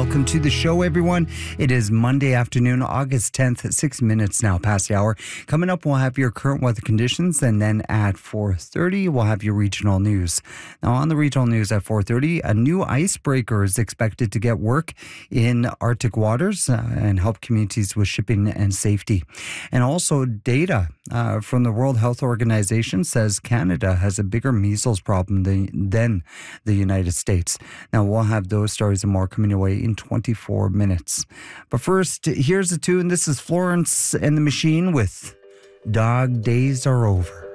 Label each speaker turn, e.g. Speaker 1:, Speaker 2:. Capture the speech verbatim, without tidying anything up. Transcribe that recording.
Speaker 1: welcome to the show, everyone. It is Monday afternoon, August tenth, six minutes now past the hour. Coming up, we'll have your current weather conditions, and then at four thirty, we'll have your regional news. Now, on the regional news at four thirty, a new icebreaker is expected to get work in Arctic waters uh, and help communities with shipping and safety. And also, data uh, from the World Health Organization says Canada has a bigger measles problem than, than the United States. Now, we'll have those stories and more coming your way in twenty-four minutes. But first, here's the tune. This is Florence and the Machine with Dog Days Are Over.